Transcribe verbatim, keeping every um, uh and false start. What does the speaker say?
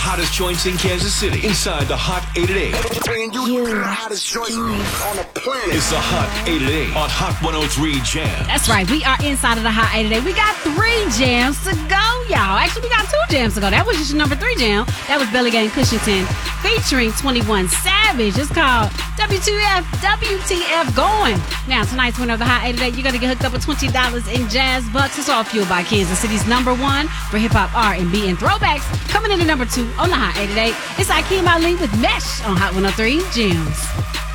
hottest joints in Kansas City inside the Hot eight at eight. And you, you the hottest joint on the planet. It's the Hot eight at eight on Hot one oh three Jam. That's right. We are inside of the Hot eight at eight. We got three jams to go, y'all. Actually, we got two jams to go. That was just your number three jam. That was Belly Gang Cushington featuring twenty-one Savage. It's called W T F, W T F Going. Now, tonight's winner of the Hot eight at eight, you're going to get hooked up with twenty dollars in Jazz Bucks. It's all fueled by Kansas City's number one for hip-hop, R and B, and throwbacks. Coming in at number two on the Hot eight at eight, it's Akeem Ali with Mesh on Hot one oh three Jams.